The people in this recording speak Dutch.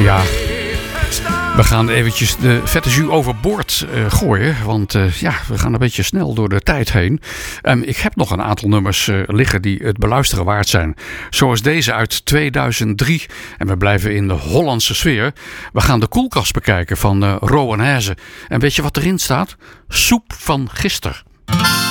Ja, we gaan eventjes de vette jus overboord gooien. Want we gaan een beetje snel door de tijd heen. Ik heb nog een aantal nummers liggen die het beluisteren waard zijn. Zoals deze uit 2003. En we blijven in de Hollandse sfeer. We gaan de koelkast bekijken van Rowan Hezen. En weet je wat erin staat? Soep van gister.